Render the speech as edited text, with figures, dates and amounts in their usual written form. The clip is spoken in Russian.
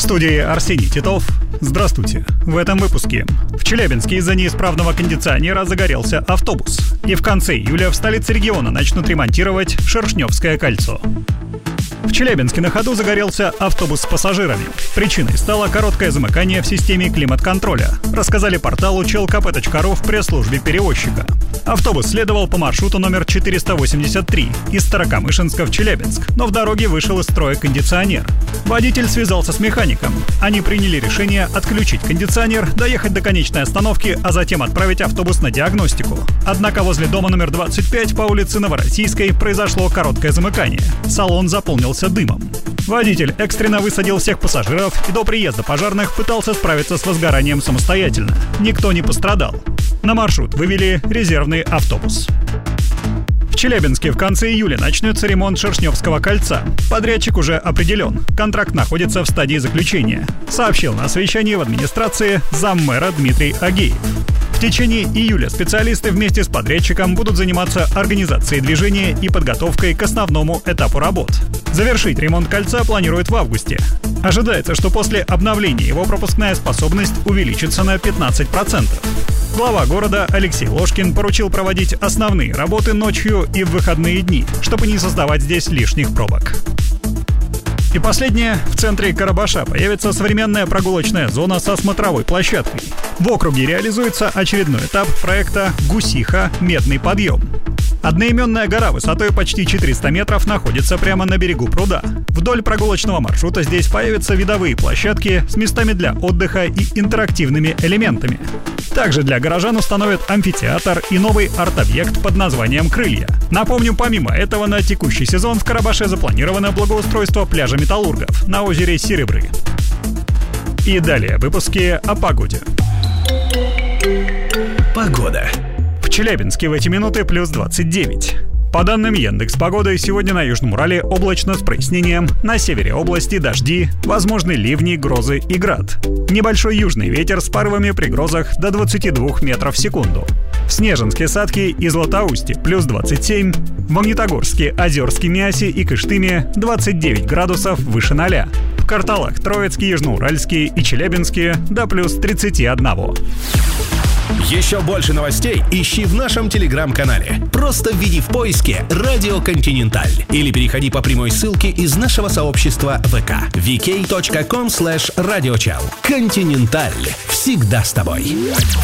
студии Арсений Титов. Здравствуйте. В этом выпуске. В Челябинске из-за неисправного кондиционера загорелся автобус. И в конце июля в столице региона начнут ремонтировать Шершневское кольцо. В Челябинске на ходу загорелся автобус с пассажирами. Причиной стало короткое замыкание в системе климат-контроля, рассказали порталу члкп.ру в пресс-службе перевозчика. Автобус следовал по маршруту номер 483 из Старокамышинска в Челябинск, но в дороге вышел из строя кондиционер. Водитель связался с механиком. Они приняли решение отключить кондиционер, доехать до конечной остановки, а затем отправить автобус на диагностику. Однако возле дома номер 25 по улице Новороссийской произошло короткое замыкание. Салон заполнился дымом. Водитель экстренно высадил всех пассажиров и до приезда пожарных пытался справиться с возгоранием самостоятельно. Никто не пострадал. На маршрут вывели резервный автобус. В Челябинске в конце июля начнется ремонт Шершневского кольца. Подрядчик уже определен. Контракт находится в стадии заключения, сообщил на совещании в администрации заммэра Дмитрий Агеев. В течение июля специалисты вместе с подрядчиком будут заниматься организацией движения и подготовкой к основному этапу работ. Завершить ремонт кольца планируют в августе. Ожидается, что после обновления его пропускная способность увеличится на 15%. Глава города Алексей Ложкин поручил проводить основные работы ночью и в выходные дни, чтобы не создавать здесь лишних пробок. И последнее. В центре Карабаша появится современная прогулочная зона со смотровой площадкой. В округе реализуется очередной этап проекта «Гусиха. Медный подъем». Одноименная гора высотой почти 400 метров находится прямо на берегу пруда. Вдоль прогулочного маршрута здесь появятся видовые площадки с местами для отдыха и интерактивными элементами. Также для горожан установят амфитеатр и новый арт-объект под названием «Крылья». Напомню, помимо этого на текущий сезон в Карабаше запланировано благоустройство пляжа Металлургов на озере Серебры. И далее выпуски о погоде. Погода. В Челябинске в эти минуты плюс 29. По данным Яндекс.Погоды, сегодня на Южном Урале облачно с прояснением, на севере области дожди, возможны ливни, грозы и град. Небольшой южный ветер с порывами при грозах до 22 метров в секунду. В Снежинске, Сатке и Златоусте плюс 27, в Магнитогорске, Озерске, Миасе и Кыштыме 29 градусов выше 0. В Карталах, Троицке, Южноуральске и Челябинске до плюс 31. Еще больше новостей ищи в нашем телеграм-канале. Просто введи в поиске «Радио Континенталь» или переходи по прямой ссылке из нашего сообщества ВК vk.com/radiochal. Континенталь. Всегда с тобой.